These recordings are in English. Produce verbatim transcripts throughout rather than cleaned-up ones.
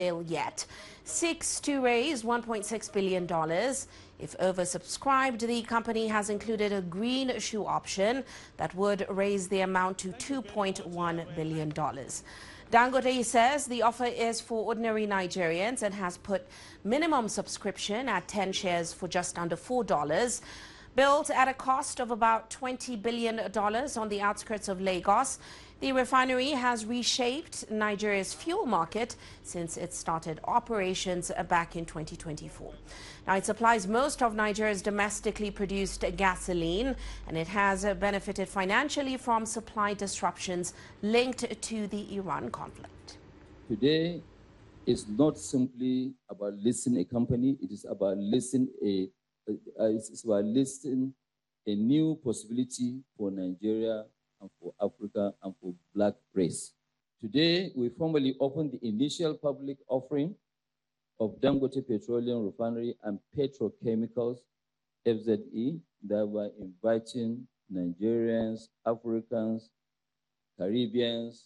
yet. Six to raise one point six billion dollars. If oversubscribed, the company has included a green shoe option that would raise the amount to two point one billion dollars. Dangote says the offer is for ordinary Nigerians and has put minimum subscription at ten shares for just under four dollars. Built at a cost of about twenty billion dollars on the outskirts of Lagos, the refinery has reshaped Nigeria's fuel market since it started operations back in twenty twenty-four. Now, it supplies most of Nigeria's domestically produced gasoline, and it has benefited financially from supply disruptions linked to the Iran conflict. Today is not simply about listing a company, it is about listing a uh, it's about listing a new possibility for Nigeria and for Africa and for black race. Today, we formally opened the initial public offering of Dangote Petroleum Refinery and Petrochemicals, F Z E, thereby inviting Nigerians, Africans, Caribbeans,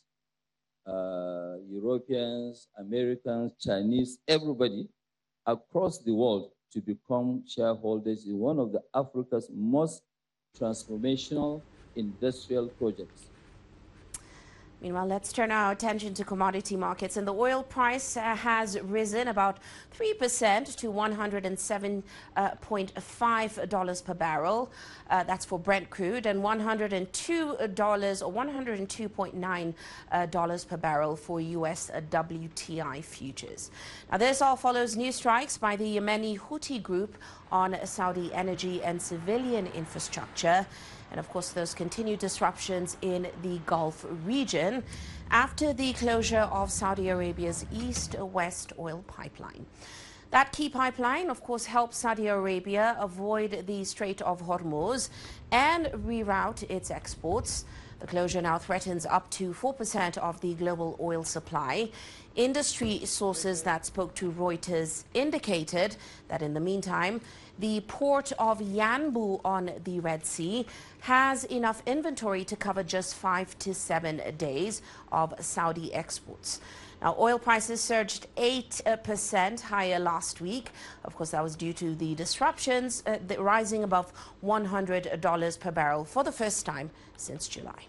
uh, Europeans, Americans, Chinese, everybody across the world to become shareholders in one of the Africa's most transformational industrial projects. Meanwhile, let's turn our attention to commodity markets. And the oil price uh, has risen about three percent to one hundred seven point five dollars per barrel. Uh, that's for Brent crude, and one hundred two dollars or one hundred two point nine dollars per barrel for U S W T I futures. Now, this all follows new strikes by the Yemeni Houthi group on Saudi energy and civilian infrastructure. And of course, those continued disruptions in the Gulf region after the closure of Saudi Arabia's east-west oil pipeline. That key pipeline, of course, helps Saudi Arabia avoid the Strait of Hormuz and reroute its exports. The closure now threatens up to four percent of the global oil supply. Industry sources that spoke to Reuters indicated that in the meantime, the port of Yanbu on the Red Sea has enough inventory to cover just five to seven days of Saudi exports. Now, oil prices surged eight percent higher last week. Of course, that was due to the disruptions, uh, the rising above one hundred dollars per barrel for the first time since July.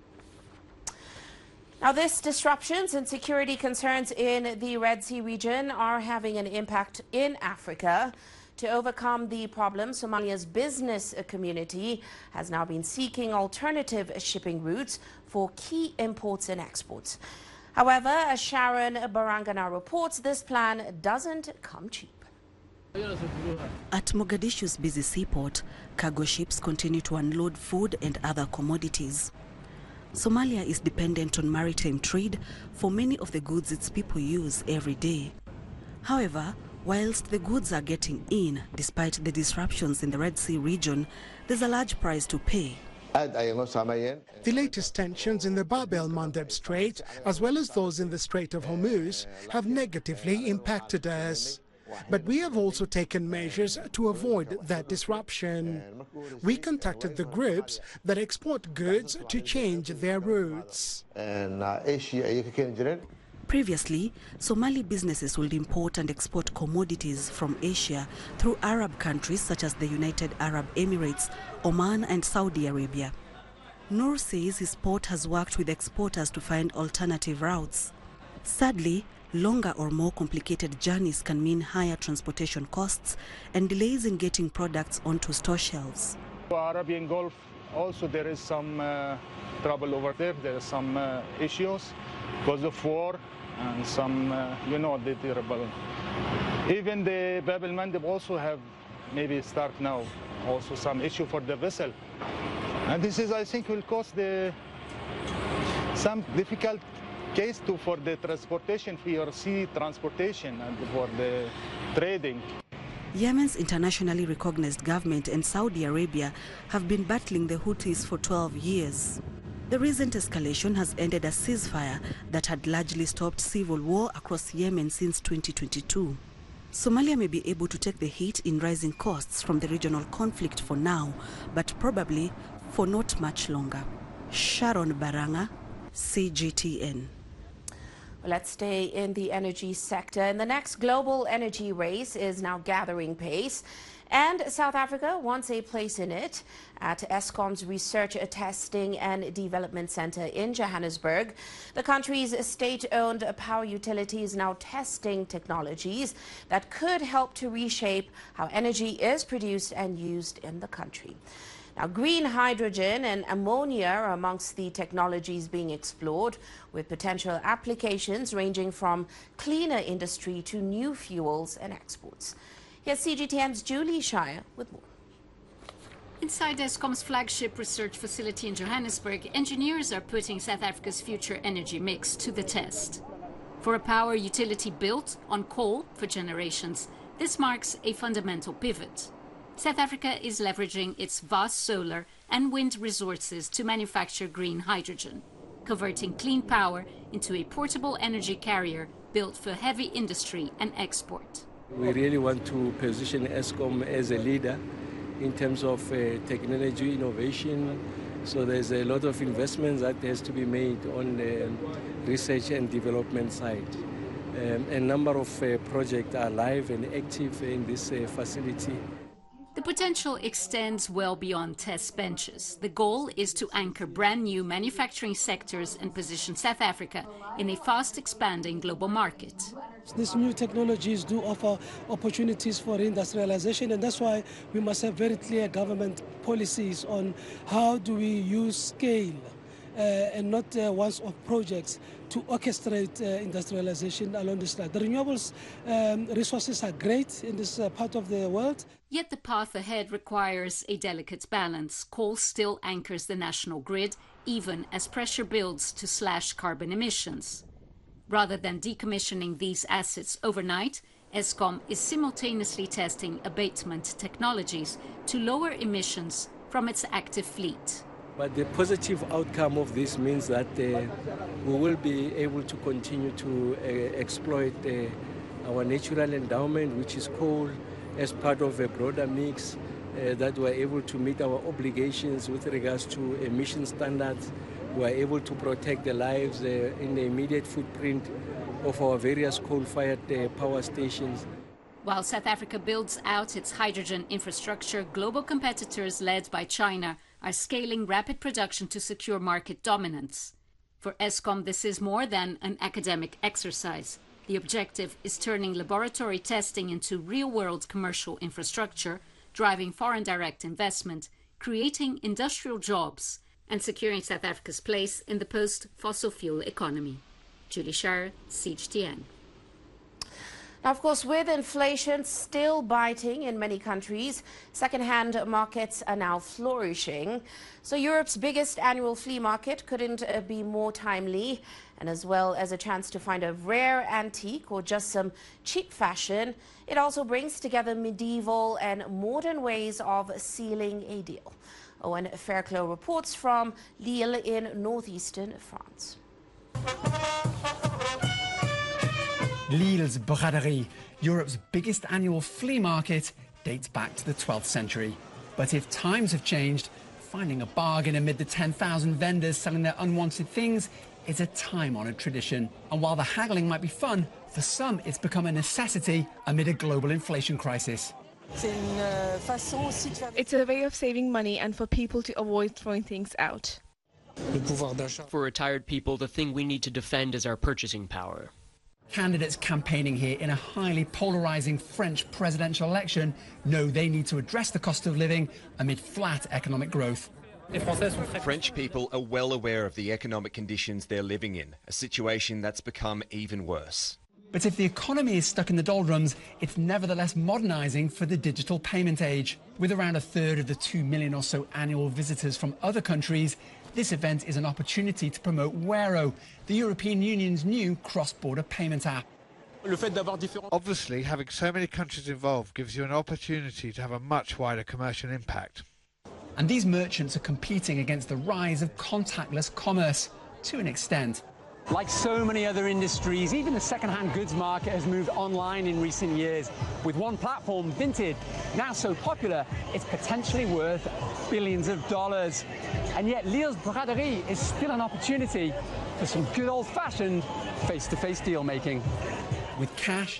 Now, these disruptions and security concerns in the Red Sea region are having an impact in Africa. To overcome the problem, Somalia's business community has now been seeking alternative shipping routes for key imports and exports. However, as Sharon Barangana reports, this plan doesn't come cheap. At Mogadishu's busy seaport, cargo ships continue to unload food and other commodities. Somalia is dependent on maritime trade for many of the goods its people use every day. However, whilst the goods are getting in, despite the disruptions in the Red Sea region, there's a large price to pay. The latest tensions in the Bab el-Mandeb Strait, as well as those in the Strait of Hormuz, have negatively impacted us. But we have also taken measures to avoid that disruption. We contacted the groups that export goods to change their routes. Previously, Somali businesses would import and export commodities from Asia through Arab countries such as the United Arab Emirates, Oman and Saudi Arabia. Noor says his port has worked with exporters to find alternative routes. Sadly, longer or more complicated journeys can mean higher transportation costs and delays in getting products onto store shelves. Arabian Gulf, also there is some uh, trouble over there. There are some uh, issues because of war and some, uh, you know, the terrible. Even the Bab el-Mandeb also have maybe start now also some issue for the vessel. And this is, I think, will cause the some difficult case to for the transportation fee or sea transportation and for the trading. Yemen's internationally recognized government and Saudi Arabia have been battling the Houthis for twelve years. The recent escalation has ended a ceasefire that had largely stopped civil war across Yemen since twenty twenty-two. Somalia may be able to take the hit in rising costs from the regional conflict for now, but probably for not much longer. Sharon Baranga, C G T N. Well, let's stay in the energy sector. And the next global energy race is now gathering pace, and South Africa wants a place in it. At Eskom's Research, Testing and Development Center in Johannesburg, the country's state-owned power utility is now testing technologies that could help to reshape how energy is produced and used in the country. Now, green hydrogen and ammonia are amongst the technologies being explored, with potential applications ranging from cleaner industry to new fuels and exports. Here's C G T N's Julie Shire with more. Inside Eskom's flagship research facility in Johannesburg, engineers are putting South Africa's future energy mix to the test. For a power utility built on coal for generations, this marks a fundamental pivot. South Africa is leveraging its vast solar and wind resources to manufacture green hydrogen, converting clean power into a portable energy carrier built for heavy industry and export. We really want to position Eskom as a leader in terms of uh, technology innovation. So there's a lot of investments that has to be made on the research and development side. Um, a number of uh, projects are live and active in this uh, facility. The potential extends well beyond test benches. The goal is to anchor brand new manufacturing sectors and position South Africa in a fast expanding global market. These new technologies do offer opportunities for industrialization, and that's why we must have very clear government policies on how do we use scale uh, and not uh, once-off projects to orchestrate uh, industrialization along this line. The renewables um, resources are great in this uh, part of the world. Yet the path ahead requires a delicate balance. Coal still anchors the national grid, even as pressure builds to slash carbon emissions. Rather than decommissioning these assets overnight, Eskom is simultaneously testing abatement technologies to lower emissions from its active fleet. But the positive outcome of this means that uh, we will be able to continue to uh, exploit uh, our natural endowment, which is coal, as part of a broader mix, uh, that we're able to meet our obligations with regards to emission standards. We're able to protect the lives uh, in the immediate footprint of our various coal-fired uh, power stations. While South Africa builds out its hydrogen infrastructure, global competitors led by China are scaling rapid production to secure market dominance. For Eskom, this is more than an academic exercise. The objective is turning laboratory testing into real-world commercial infrastructure, driving foreign direct investment, creating industrial jobs, and securing South Africa's place in the post-fossil fuel economy. Julie Shire, C G T N. Now, of course, with inflation still biting in many countries, second-hand markets are now flourishing. So Europe's biggest annual flea market couldn't uh, be more timely, and as well as a chance to find a rare antique or just some cheap fashion, it also brings together medieval and modern ways of sealing a deal. Owen Fairclough reports from Lille in northeastern France. Lille's Braderie, Europe's biggest annual flea market, dates back to the twelfth century. But if times have changed, finding a bargain amid the ten thousand vendors selling their unwanted things is a time-honoured tradition. And while the haggling might be fun, for some it's become a necessity amid a global inflation crisis. It's a way of saving money and for people to avoid throwing things out. For retired people, the thing we need to defend is our purchasing power. Candidates campaigning here in a highly polarising French presidential election know they need to address the cost of living amid flat economic growth. French people are well aware of the economic conditions they're living in, a situation that's become even worse. But if the economy is stuck in the doldrums, it's nevertheless modernising for the digital payment age. With around a third of the two million or so annual visitors from other countries, this event is an opportunity to promote Wero, the European Union's new cross-border payment app. Obviously, having so many countries involved gives you an opportunity to have a much wider commercial impact. And these merchants are competing against the rise of contactless commerce, to an extent. Like so many other industries, even the second-hand goods market has moved online in recent years. With one platform, Vinted, now so popular, it's potentially worth billions of dollars. And yet Lille's Braderie is still an opportunity for some good old-fashioned face-to-face deal making. With cash,